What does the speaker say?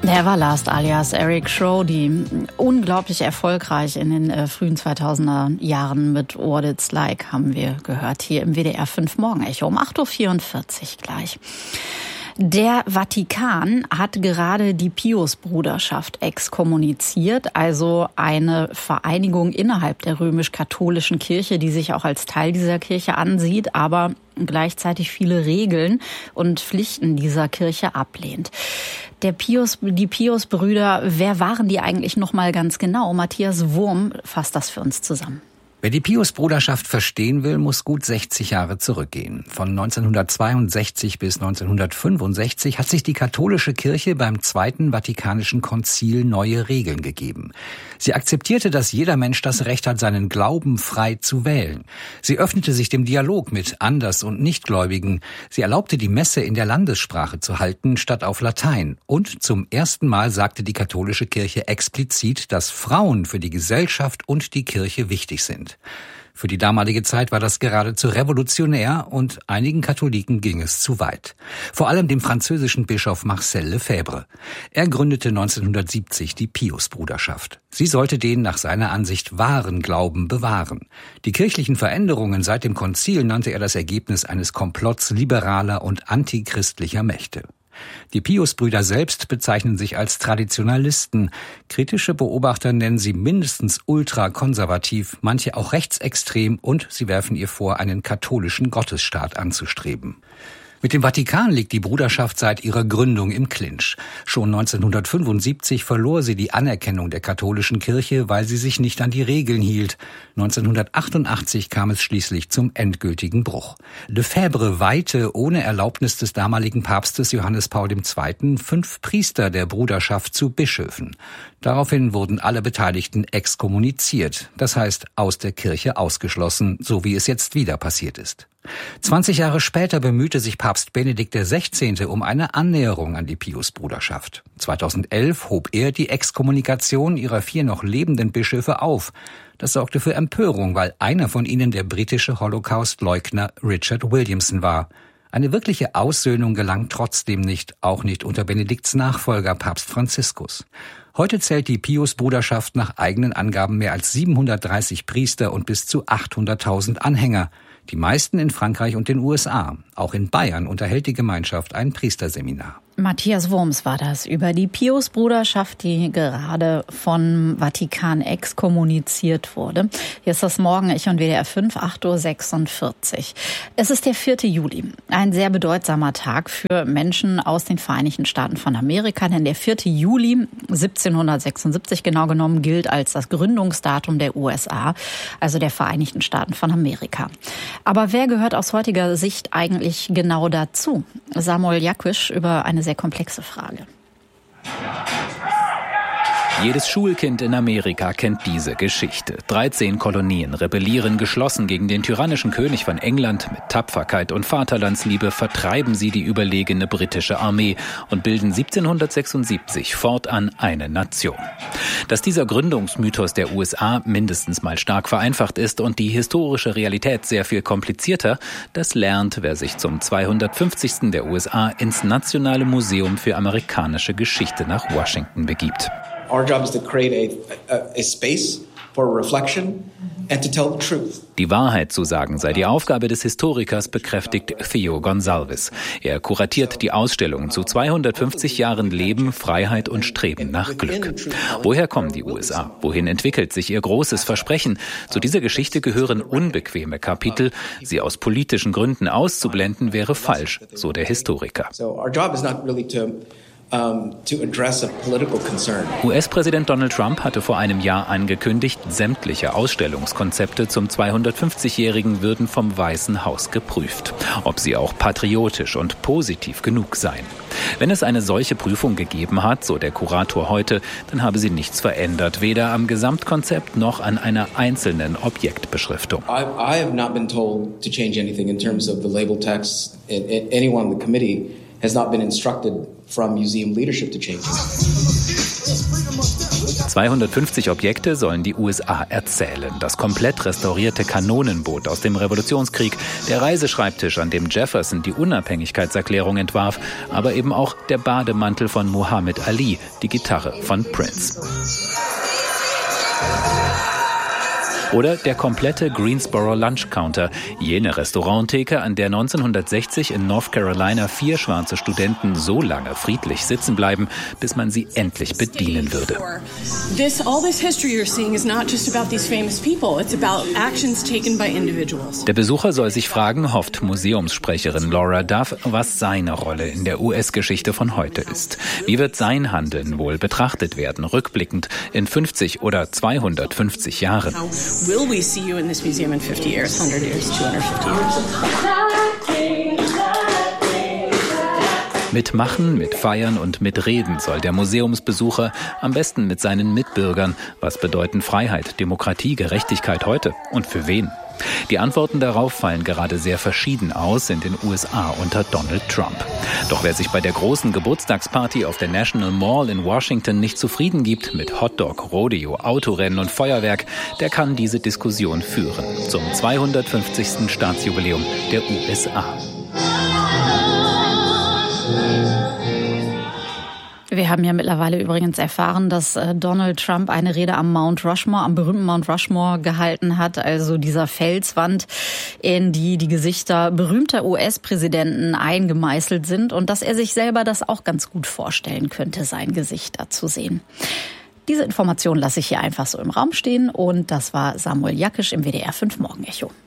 Der war Last alias Eric Schroe, die unglaublich erfolgreich in den frühen 2000er Jahren mit What It's Like haben wir gehört hier im WDR 5 Morgenecho um 8.44 Uhr gleich. Der Vatikan hat gerade die Pius-Bruderschaft exkommuniziert, also eine Vereinigung innerhalb der römisch-katholischen Kirche, die sich auch als Teil dieser Kirche ansieht, aber gleichzeitig viele Regeln und Pflichten dieser Kirche ablehnt. Die Pius-Brüder, wer waren die eigentlich noch mal ganz genau? Matthias Wurm fasst das für uns zusammen. Wer die Pius-Bruderschaft verstehen will, muss gut 60 Jahre zurückgehen. Von 1962 bis 1965 hat sich die katholische Kirche beim Zweiten Vatikanischen Konzil neue Regeln gegeben. Sie akzeptierte, dass jeder Mensch das Recht hat, seinen Glauben frei zu wählen. Sie öffnete sich dem Dialog mit Anders- und Nichtgläubigen. Sie erlaubte, die Messe in der Landessprache zu halten, statt auf Latein. Und zum ersten Mal sagte die katholische Kirche explizit, dass Frauen für die Gesellschaft und die Kirche wichtig sind. Für die damalige Zeit war das geradezu revolutionär und einigen Katholiken ging es zu weit. Vor allem dem französischen Bischof Marcel Lefebvre. Er gründete 1970 die Pius-Bruderschaft. Sie sollte den nach seiner Ansicht wahren Glauben bewahren. Die kirchlichen Veränderungen seit dem Konzil nannte er das Ergebnis eines Komplotts liberaler und antichristlicher Mächte. Die Pius-Brüder selbst bezeichnen sich als Traditionalisten. Kritische Beobachter nennen sie mindestens ultrakonservativ, manche auch rechtsextrem, und sie werfen ihr vor, einen katholischen Gottesstaat anzustreben. Mit dem Vatikan liegt die Bruderschaft seit ihrer Gründung im Clinch. Schon 1975 verlor sie die Anerkennung der katholischen Kirche, weil sie sich nicht an die Regeln hielt. 1988 kam es schließlich zum endgültigen Bruch. Lefebvre weihte ohne Erlaubnis des damaligen Papstes Johannes Paul II. 5 Priester der Bruderschaft zu Bischöfen. Daraufhin wurden alle Beteiligten exkommuniziert, das heißt aus der Kirche ausgeschlossen, so wie es jetzt wieder passiert ist. 20 Jahre später bemühte sich Papst Benedikt XVI. Um eine Annäherung an die Pius-Bruderschaft. 2011 hob er die Exkommunikation ihrer 4 noch lebenden Bischöfe auf. Das sorgte für Empörung, weil einer von ihnen der britische Holocaust-Leugner Richard Williamson war. Eine wirkliche Aussöhnung gelang trotzdem nicht, auch nicht unter Benedikts Nachfolger Papst Franziskus. Heute zählt die Pius-Bruderschaft nach eigenen Angaben mehr als 730 Priester und bis zu 800.000 Anhänger. Die meisten in Frankreich und den USA. Auch in Bayern unterhält die Gemeinschaft ein Priesterseminar. Matthias Wurms war das über die Pius-Bruderschaft, die gerade vom Vatikan exkommuniziert wurde. Hier ist das Morgenecho und WDR 5, 8.46 Uhr. Es ist der 4. Juli, ein sehr bedeutsamer Tag für Menschen aus den Vereinigten Staaten von Amerika, denn der 4. Juli 1776 genau genommen gilt als das Gründungsdatum der USA, also der Vereinigten Staaten von Amerika. Aber wer gehört aus heutiger Sicht eigentlich genau dazu? Samuel Jakwisch über eine sehr komplexe Frage. Jedes Schulkind in Amerika kennt diese Geschichte. 13 Kolonien rebellieren geschlossen gegen den tyrannischen König von England. Mit Tapferkeit und Vaterlandsliebe vertreiben sie die überlegene britische Armee und bilden 1776 fortan eine Nation. Dass dieser Gründungsmythos der USA mindestens mal stark vereinfacht ist und die historische Realität sehr viel komplizierter, das lernt, wer sich zum 250. der USA ins Nationale Museum für amerikanische Geschichte nach Washington begibt. Our job is to create a space for reflection and to tell the truth. Die Wahrheit zu sagen sei die Aufgabe des Historikers, bekräftigt Theo Gonsalves. Er kuratiert die Ausstellung zu 250 Jahren Leben, Freiheit und Streben nach Glück. Woher kommen die USA? Wohin entwickelt sich ihr großes Versprechen? Zu dieser Geschichte gehören unbequeme Kapitel. Sie aus politischen Gründen auszublenden wäre falsch, so der Historiker. So our job is not really to address a political concern. US-Präsident Donald Trump hatte vor einem Jahr angekündigt, sämtliche Ausstellungskonzepte zum 250-Jährigen würden vom Weißen Haus geprüft, ob sie auch patriotisch und positiv genug seien. Wenn es eine solche Prüfung gegeben hat, so der Kurator heute, dann habe sie nichts verändert, weder am Gesamtkonzept noch an einer einzelnen Objektbeschriftung. I have not been told to change anything in terms of the label text. Anyone on the committee has not been instructed from museum leadership to change it. 250 Objekte sollen die USA erzählen. Das komplett restaurierte Kanonenboot aus dem Revolutionskrieg, der Reiseschreibtisch, an dem Jefferson die Unabhängigkeitserklärung entwarf, aber eben auch der Bademantel von Muhammad Ali, die Gitarre von Prince. Oder der komplette Greensboro Lunch Counter, jene Restauranttheke, an der 1960 in North Carolina 4 schwarze Studenten so lange friedlich sitzen bleiben, bis man sie endlich bedienen würde. Der Besucher soll sich fragen, hofft Museumssprecherin Laura Duff, was seine Rolle in der US-Geschichte von heute ist. Wie wird sein Handeln wohl betrachtet werden, rückblickend in 50 oder 250 Jahren? Will we see you in this museum in 50 years, 100 years, 250 years? Mit Machen, mit Feiern und mit Reden soll der Museumsbesucher am besten mit seinen Mitbürgern, was bedeuten Freiheit, Demokratie, Gerechtigkeit heute und für wen? Die Antworten darauf fallen gerade sehr verschieden aus in den USA unter Donald Trump. Doch wer sich bei der großen Geburtstagsparty auf der National Mall in Washington nicht zufrieden gibt mit Hotdog, Rodeo, Autorennen und Feuerwerk, der kann diese Diskussion führen zum 250. Staatsjubiläum der USA. Wir haben ja mittlerweile übrigens erfahren, dass Donald Trump eine Rede am berühmten Mount Rushmore gehalten hat, also dieser Felswand, in die die Gesichter berühmter US-Präsidenten eingemeißelt sind und dass er sich selber das auch ganz gut vorstellen könnte, sein Gesicht da zu sehen. Diese Information lasse ich hier einfach so im Raum stehen und das war Samuel Jakisch im WDR 5 Morgen Echo.